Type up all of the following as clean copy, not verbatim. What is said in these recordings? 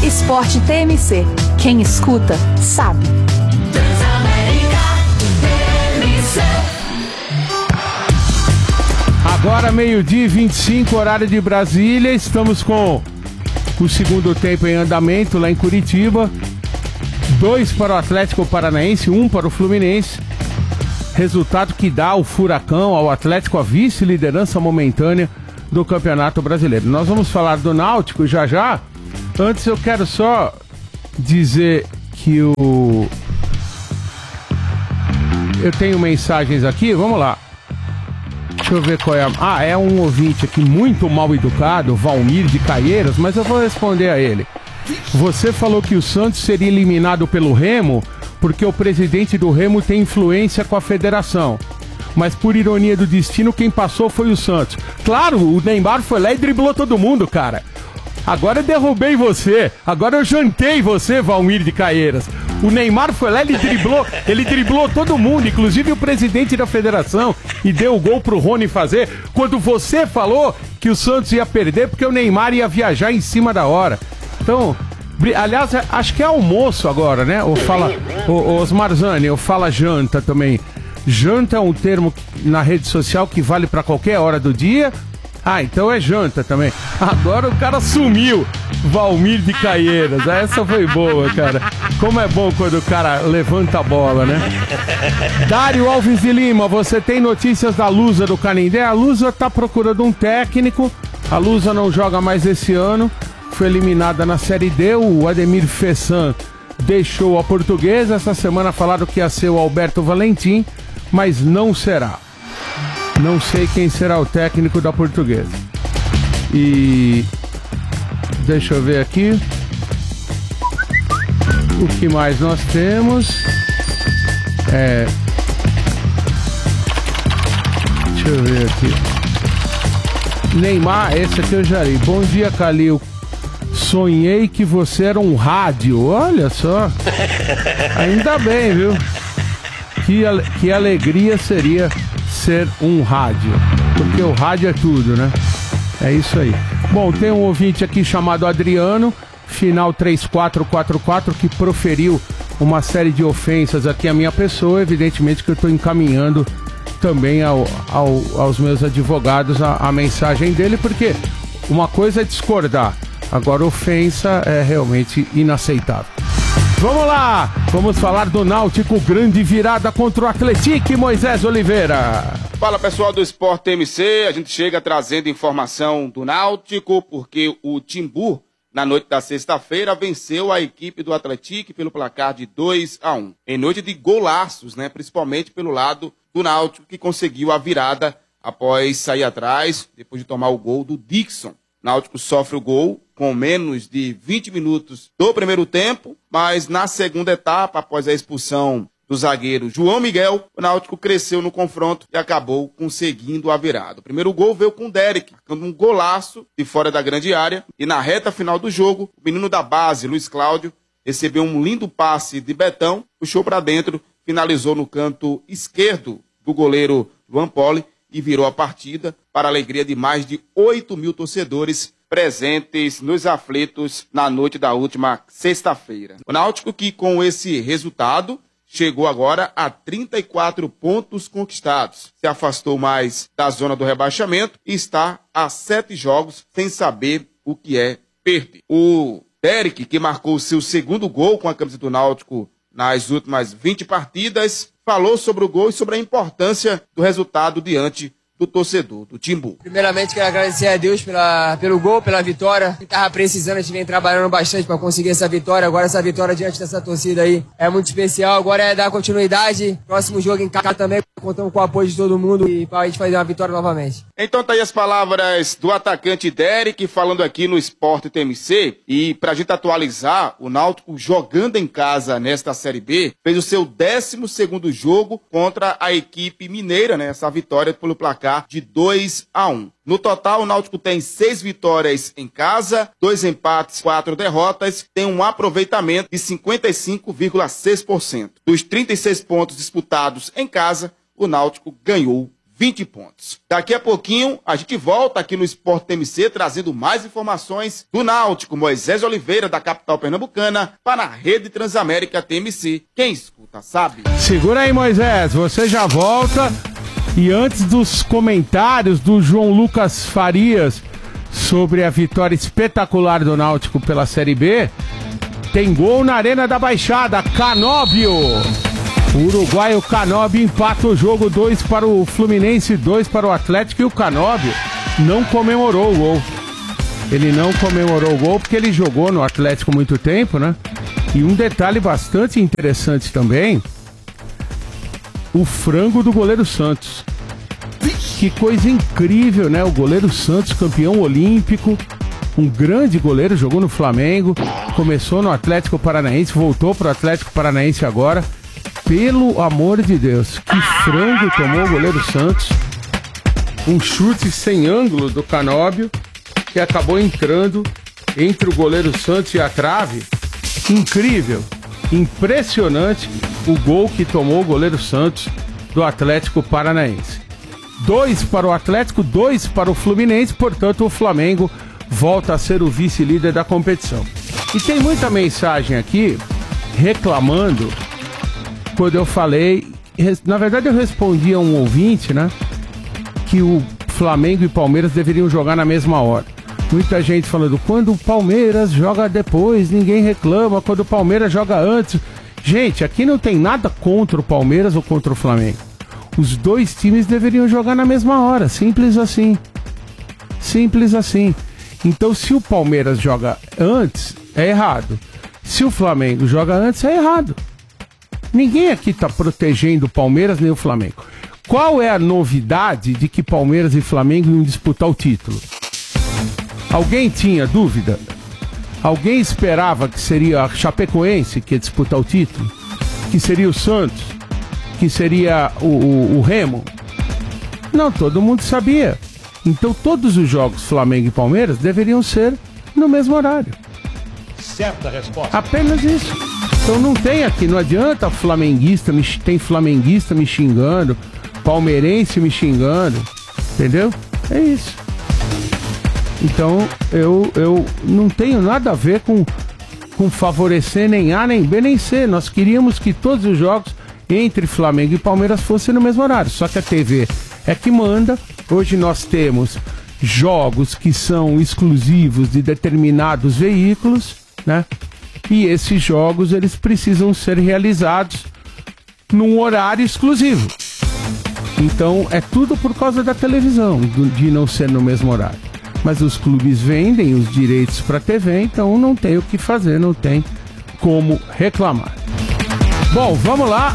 Esporte TMC. Quem escuta, sabe. Agora 12h25, horário de Brasília. Estamos com o segundo tempo em andamento lá em Curitiba. 2 para o Atlético Paranaense, 1 para o Fluminense. Resultado que dá ao Furacão, ao Atlético, a vice-liderança momentânea do Campeonato Brasileiro. Nós vamos falar do Náutico já já. Antes eu quero só dizer que eu tenho mensagens aqui, vamos lá. Deixa eu ver qual é é um ouvinte aqui muito mal educado, Valmir de Caieiras, mas eu vou responder a ele. Você falou que o Santos seria eliminado pelo Remo porque o presidente do Remo tem influência com a federação. Mas por ironia do destino, quem passou foi o Santos. Claro, o Neymar foi lá e driblou todo mundo, cara. Agora eu derrubei você. Agora eu jantei você, Valmir de Caieiras. O Neymar foi lá, ele driblou todo mundo, inclusive o presidente da federação, e deu o gol pro Rony fazer, quando você falou que o Santos ia perder porque o Neymar ia viajar em cima da hora. Então, aliás, acho que é almoço agora, né? Ou fala, Osmar Zani, ou fala janta também. Janta é um termo na rede social que vale pra qualquer hora do dia. Então é janta também. Agora o cara sumiu, Valmir de Caieiras. Essa foi boa, cara. Como é bom quando o cara levanta a bola, né? Dário Alves de Lima, você tem notícias da Lusa do Canindé? A Lusa tá procurando um técnico. A Lusa não joga mais esse ano. Foi eliminada na Série D. O Ademir Fessan deixou a Portuguesa. Essa semana falaram que ia ser o Alberto Valentim, mas não será. Não sei quem será o técnico da Portuguesa. E deixa eu ver aqui. O que mais nós temos? Deixa eu ver aqui. Neymar, esse aqui eu já li. Bom dia, Calil. Sonhei que você era um rádio. Olha só. Ainda bem, viu? Que alegria seria ser um rádio, porque o rádio é tudo, né? É isso aí. Bom, tem um ouvinte aqui chamado Adriano, final 3444, que proferiu uma série de ofensas aqui à minha pessoa. Evidentemente que eu estou encaminhando também aos meus advogados a mensagem dele, porque uma coisa é discordar, agora ofensa é realmente inaceitável. Vamos lá, vamos falar do Náutico, grande virada contra o Atlético, Moisés Oliveira. Fala pessoal do Esporte TMC, a gente chega trazendo informação do Náutico, porque o Timbu, na noite da sexta-feira, venceu a equipe do Atlético pelo placar de 2-1. Em noite de golaços, né, principalmente pelo lado do Náutico, que conseguiu a virada após sair atrás, depois de tomar o gol do Dixon. Náutico sofre o gol com menos de 20 minutos do primeiro tempo, mas na segunda etapa, após a expulsão do zagueiro João Miguel, o Náutico cresceu no confronto e acabou conseguindo a virada. O primeiro gol veio com o Derek, marcando um golaço de fora da grande área, e na reta final do jogo, o menino da base, Luiz Cláudio, recebeu um lindo passe de Betão, puxou para dentro, finalizou no canto esquerdo do goleiro Luan Poli e virou a partida para a alegria de mais de 8 mil torcedores presentes nos aflitos na noite da última sexta-feira. O Náutico, que com esse resultado chegou agora a 34 pontos conquistados, se afastou mais da zona do rebaixamento e está a 7 jogos sem saber o que é perder. O Derek, que marcou seu segundo gol com a camisa do Náutico nas últimas 20 partidas, falou sobre o gol e sobre a importância do resultado diante do torcedor, do Timbu. Primeiramente, quero agradecer a Deus pelo gol, pela vitória. Que estava precisando, a gente vem trabalhando bastante para conseguir essa vitória. Agora essa vitória diante dessa torcida aí é muito especial. Agora é dar continuidade. Próximo jogo em casa também, contamos com o apoio de todo mundo e para a gente fazer uma vitória novamente. Então tá aí as palavras do atacante Derek falando aqui no Esporte TMC. E pra gente atualizar, o Náutico jogando em casa nesta Série B, fez o seu 12º jogo contra a equipe mineira, né? Essa vitória pelo placar de 2-1. No total, o Náutico tem 6 vitórias em casa, 2 empates, 4 derrotas, tem um aproveitamento de 55,6%. Dos 36 pontos disputados em casa, o Náutico ganhou 20 pontos. Daqui a pouquinho, a gente volta aqui no Sport TMC, trazendo mais informações do Náutico. Moisés Oliveira, da capital pernambucana, para a Rede Transamérica TMC. Quem escuta sabe. Segura aí, Moisés, você já volta. E antes dos comentários do João Lucas Farias sobre a vitória espetacular do Náutico pela Série B, tem gol na Arena da Baixada, Canóbio. O uruguaio Canóbio empata o jogo, 2 para o Fluminense, 2 para o Atlético, e o Canóbio não comemorou o gol. Ele não comemorou o gol porque ele jogou no Atlético muito tempo, né? E um detalhe bastante interessante também, o frango do goleiro Santos. Que coisa incrível, né? O goleiro Santos, campeão olímpico, um grande goleiro, jogou no Flamengo, começou no Atlético Paranaense, voltou para o Atlético Paranaense agora. Pelo amor de Deus, que frango tomou o goleiro Santos. Um chute sem ângulo do Canóbio, que acabou entrando entre o goleiro Santos e a trave. Incrível, impressionante o gol que tomou o goleiro Santos do Atlético Paranaense. 2 para o Atlético, 2 para o Fluminense, portanto o Flamengo volta a ser o vice-líder da competição. E tem muita mensagem aqui reclamando. Quando eu falei, na verdade eu respondi a um ouvinte, né, que o Flamengo e Palmeiras deveriam jogar na mesma hora. Muita gente falando, quando o Palmeiras joga depois, ninguém reclama, quando o Palmeiras joga antes. Gente, aqui não tem nada contra o Palmeiras ou contra o Flamengo. Os dois times deveriam jogar na mesma hora, simples assim. Simples assim. Então, se o Palmeiras joga antes, é errado. Se o Flamengo joga antes, é errado. Ninguém aqui está protegendo o Palmeiras nem o Flamengo. Qual é a novidade de que Palmeiras e Flamengo iam disputar o título? Alguém tinha dúvida? Alguém esperava que seria a Chapecoense que ia disputar o título? Que seria o Santos? Que seria o Remo? Não, todo mundo sabia. Então todos os jogos Flamengo e Palmeiras deveriam ser no mesmo horário. Certa resposta. Apenas isso. Então não tem aqui, não adianta flamenguista, tem flamenguista me xingando, palmeirense me xingando, entendeu? É isso. Então eu não tenho nada a ver com favorecer nem A, nem B, nem C. Nós queríamos que todos os jogos entre Flamengo e Palmeiras fossem no mesmo horário. Só que a TV é que manda. Hoje nós temos jogos que são exclusivos de determinados veículos, né? E esses jogos, eles precisam ser realizados num horário exclusivo. Então, é tudo por causa da televisão, de não ser no mesmo horário. Mas os clubes vendem os direitos para a TV, então não tem o que fazer, não tem como reclamar. Bom, vamos lá,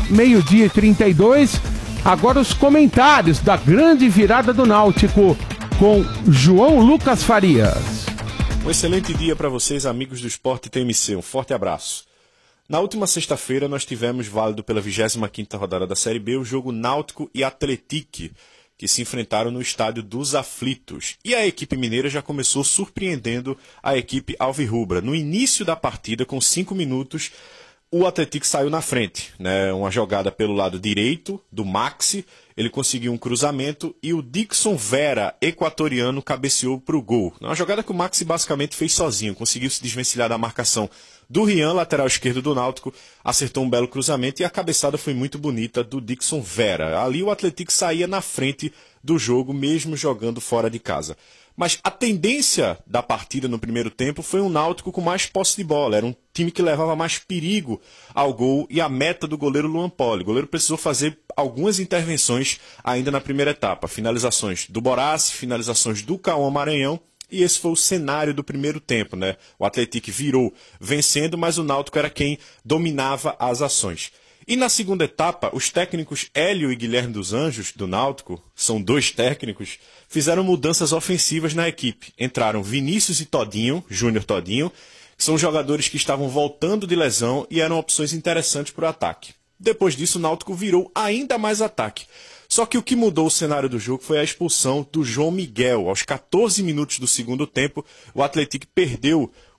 12h32. Agora os comentários da grande virada do Náutico com João Lucas Farias. Um excelente dia para vocês, amigos do Sport TMC. Um forte abraço. Na última sexta-feira, nós tivemos, válido pela 25ª rodada da Série B, o jogo Náutico e Atlético, que se enfrentaram no estádio dos Aflitos. E a equipe mineira já começou surpreendendo a equipe alvirrubra. No início da partida, com 5 minutos, o Atlético saiu na frente, né? Uma jogada pelo lado direito do Maxi, ele conseguiu um cruzamento e o Dixon Vera, equatoriano, cabeceou para o gol. Uma jogada que o Maxi basicamente fez sozinho, conseguiu se desvencilhar da marcação do Rian, lateral esquerdo do Náutico, acertou um belo cruzamento e a cabeçada foi muito bonita do Dixon Vera. Ali o Atlético saía na frente do jogo, mesmo jogando fora de casa. Mas a tendência da partida no primeiro tempo foi um Náutico com mais posse de bola. Era um time que levava mais perigo ao gol e a meta do goleiro Luan Poli. O goleiro precisou fazer algumas intervenções ainda na primeira etapa. Finalizações do Boraci, finalizações do Cauã Maranhão. E esse foi o cenário do primeiro tempo, né? O Atlético virou vencendo, mas o Náutico era quem dominava as ações. E na segunda etapa, os técnicos Hélio e Guilherme dos Anjos, do Náutico, são 2 técnicos, fizeram mudanças ofensivas na equipe. Entraram Vinícius e Todinho, Júnior Todinho, que são jogadores que estavam voltando de lesão e eram opções interessantes para o ataque. Depois disso, o Náutico virou ainda mais ataque. Só que o que mudou o cenário do jogo foi a expulsão do João Miguel. Aos 14 minutos do segundo tempo, o Atlético perdeu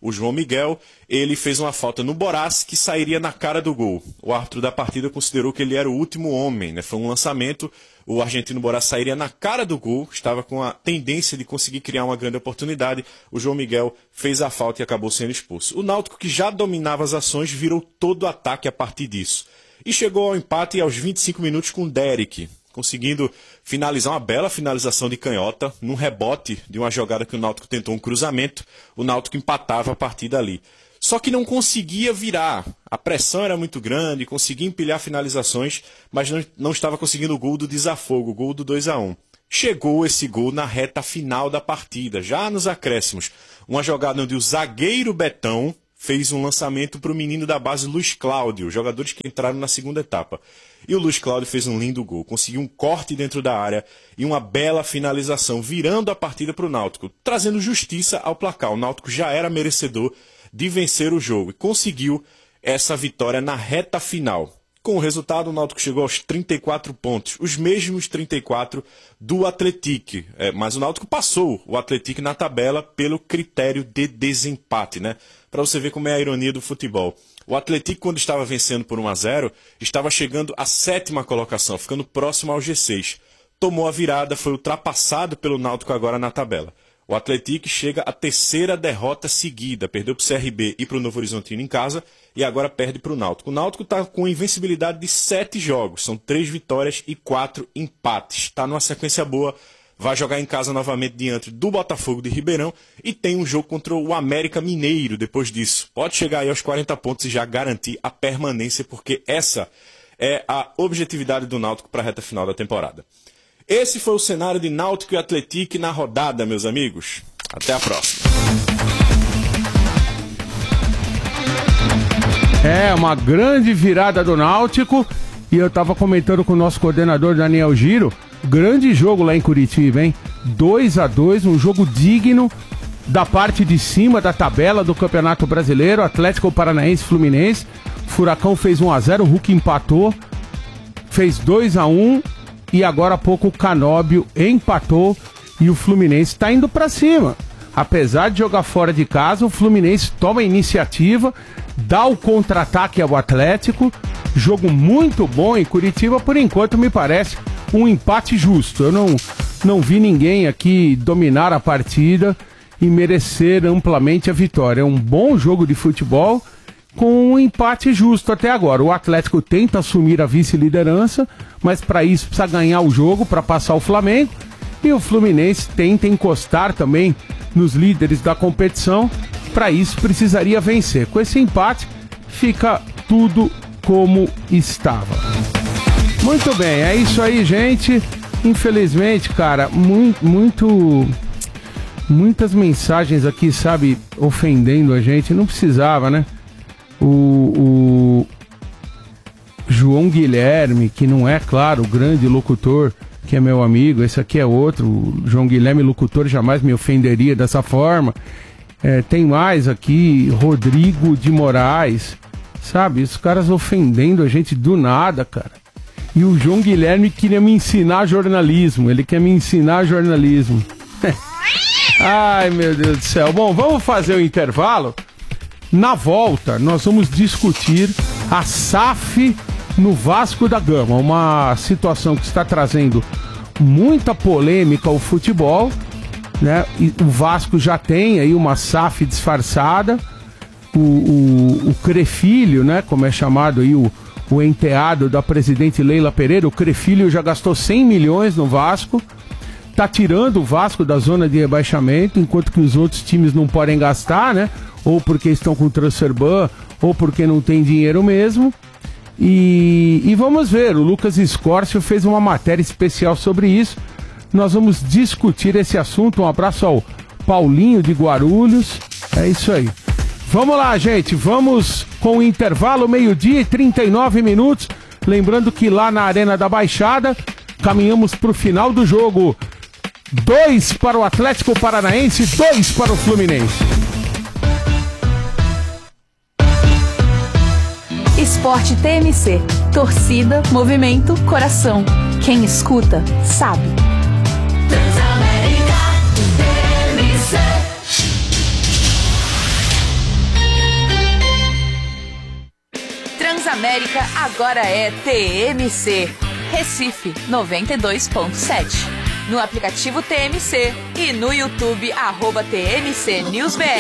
o João Miguel, ele fez uma falta no Borás que sairia na cara do gol. O árbitro da partida considerou que ele era o último homem, né? Foi um lançamento, o argentino Borás sairia na cara do gol, estava com a tendência de conseguir criar uma grande oportunidade. O João Miguel fez a falta e acabou sendo expulso. O Náutico, que já dominava as ações, virou todo o ataque a partir disso. E chegou ao empate aos 25 minutos com o Derek, conseguindo finalizar uma bela finalização de canhota, num rebote de uma jogada que o Náutico tentou um cruzamento, o Náutico empatava a partida ali. Só que não conseguia virar, a pressão era muito grande, conseguia empilhar finalizações, mas não estava conseguindo o gol do desafogo, o gol do 2-1. Chegou esse gol na reta final da partida, já nos acréscimos, uma jogada onde o zagueiro Betão fez um lançamento para o menino da base Luiz Cláudio, jogadores que entraram na segunda etapa. E o Luiz Cláudio fez um lindo gol, conseguiu um corte dentro da área e uma bela finalização, virando a partida para o Náutico, trazendo justiça ao placar. O Náutico já era merecedor de vencer o jogo e conseguiu essa vitória na reta final. Com o resultado, o Náutico chegou aos 34 pontos, os mesmos 34 do Atlético. Mas o Náutico passou o Atlético na tabela pelo critério de desempate, né? Para você ver como é a ironia do futebol. O Atlético, quando estava vencendo por 1-0, estava chegando à 7ª colocação, ficando próximo ao G6. Tomou a virada, foi ultrapassado pelo Náutico agora na tabela. O Atlético chega à 3ª derrota seguida, perdeu para o CRB e para o Novo Horizontino em casa e agora perde para o Náutico. O Náutico está com invencibilidade de 7 jogos, são 3 vitórias e 4 empates. Está numa sequência boa, vai jogar em casa novamente diante do Botafogo de Ribeirão e tem um jogo contra o América Mineiro depois disso. Pode chegar aí aos 40 pontos e já garantir a permanência, porque essa é a objetividade do Náutico para a reta final da temporada. Esse foi o cenário de Náutico e Atlético na rodada, meus amigos. Até a próxima. É, uma grande virada do Náutico. E eu estava comentando com o nosso coordenador Daniel Giro. Grande jogo lá em Curitiba, hein? 2-2, um jogo digno da parte de cima da tabela do Campeonato Brasileiro. Atlético Paranaense, Fluminense. Furacão fez 1-0, o Hulk empatou. Fez 2-1. E agora há pouco o Canóbio empatou e o Fluminense está indo para cima. Apesar de jogar fora de casa, o Fluminense toma a iniciativa, dá o contra-ataque ao Atlético. Jogo muito bom em Curitiba, por enquanto me parece um empate justo. Eu não vi ninguém aqui dominar a partida e merecer amplamente a vitória. É um bom jogo de futebol com um empate justo até agora. O Atlético tenta assumir a vice-liderança, mas para isso precisa ganhar o jogo para passar o Flamengo. E o Fluminense tenta encostar também nos líderes da competição. Para isso precisaria vencer. Com esse empate fica tudo como estava. Muito bem, é isso aí, gente. Infelizmente, cara, muitas mensagens aqui, sabe, ofendendo a gente. Não precisava, né? O João Guilherme, que não é, claro, o grande locutor, que é meu amigo, esse aqui é outro. O João Guilherme, locutor, jamais me ofenderia dessa forma. Tem mais aqui, Rodrigo de Moraes, sabe? Os caras ofendendo a gente do nada, cara. E o João Guilherme queria me ensinar jornalismo, ele quer me ensinar jornalismo. Ai, meu Deus do céu. Bom, vamos fazer o intervalo. Na volta, nós vamos discutir a SAF no Vasco da Gama, uma situação que está trazendo muita polêmica ao futebol, né? E o Vasco já tem aí uma SAF disfarçada, o Crefilho, né? Como é chamado aí o enteado da presidente Leila Pereira, o Crefilho já gastou 100 milhões no Vasco, tá tirando o Vasco da zona de rebaixamento, enquanto que os outros times não podem gastar, né? Ou porque estão com transfer ban, ou porque não tem dinheiro mesmo. E vamos ver, o Lucas Escórcio fez uma matéria especial sobre isso. Nós vamos discutir esse assunto. Um abraço ao Paulinho de Guarulhos. É isso aí. Vamos lá, gente, vamos com o intervalo, 12h39. Lembrando que lá na Arena da Baixada, caminhamos para o final do jogo. 2 para o Atlético Paranaense, 2 para o Fluminense. Esporte TMC. Torcida, movimento, coração. Quem escuta, sabe. Transamérica TMC. Transamérica agora é TMC. Recife 92.7. No aplicativo TMC e no YouTube @TMC News BR.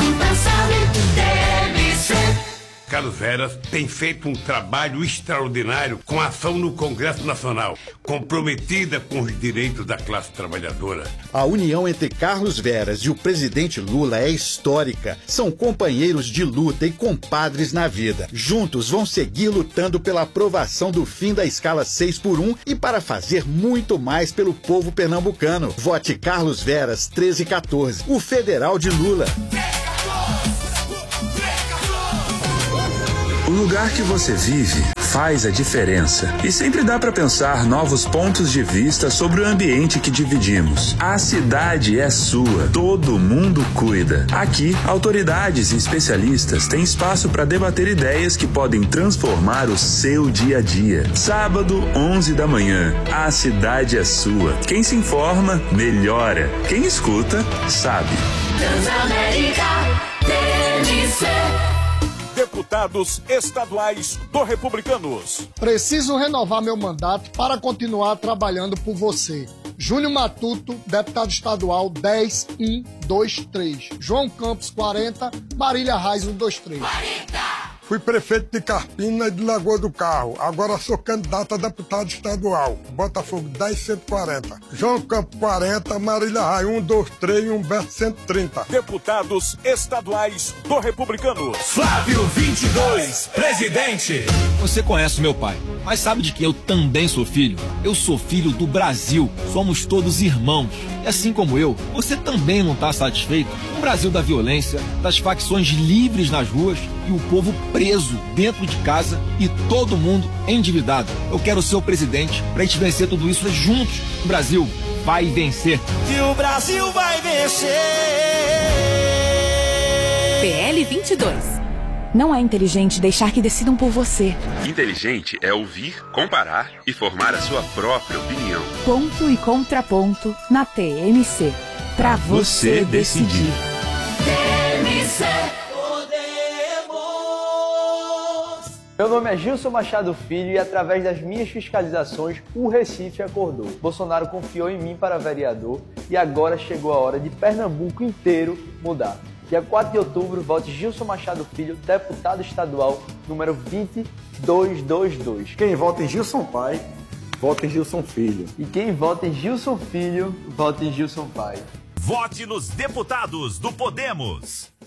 Carlos Veras tem feito um trabalho extraordinário com a ação no Congresso Nacional, comprometida com os direitos da classe trabalhadora. A união entre Carlos Veras e o presidente Lula é histórica. São companheiros de luta e compadres na vida. Juntos vão seguir lutando pela aprovação do fim da escala 6x1 e para fazer muito mais pelo povo pernambucano. Vote Carlos Veras 1314, o federal de Lula. O lugar que você vive faz a diferença. E sempre dá para pensar novos pontos de vista sobre o ambiente que dividimos. A cidade é sua, todo mundo cuida. Aqui, autoridades e especialistas têm espaço para debater ideias que podem transformar o seu dia a dia. Sábado, 11 da manhã. A cidade é sua. Quem se informa, melhora. Quem escuta, sabe. Transamérica, TMC. Deputados estaduais do Republicanos. Preciso renovar meu mandato para continuar trabalhando por você. Júnior Matuto, deputado estadual 10123. João Campos 40, Marília Reis 123. 40. Fui prefeito de Carpina e de Lagoa do Carro. Agora sou candidato a deputado estadual. Botafogo 10140. João Campos 40, Marília Raia 123 e Humberto 130. Deputados estaduais do Republicanos. Flávio 22, presidente. Você conhece meu pai, mas sabe de que eu também sou filho? Eu sou filho do Brasil. Somos todos irmãos. E assim como eu, você também não está satisfeito com o Brasil da violência, das facções livres nas ruas e o povo preso dentro de casa e todo mundo endividado. Eu quero ser o presidente pra gente vencer tudo isso juntos. O Brasil vai vencer. E o Brasil vai vencer. PL 22. Não é inteligente deixar que decidam por você. Inteligente é ouvir, comparar e formar a sua própria opinião. Ponto e contraponto na TMC. Pra você decidir. TMC. Meu nome é Gilson Machado Filho e através das minhas fiscalizações, o Recife acordou. Bolsonaro confiou em mim para vereador e agora chegou a hora de Pernambuco inteiro mudar. Dia 4 de outubro, vote Gilson Machado Filho, deputado estadual, número 20222. Quem vota em Gilson Pai, vota em Gilson Filho. E quem vota em Gilson Filho, vota em Gilson Pai. Vote nos deputados do Podemos.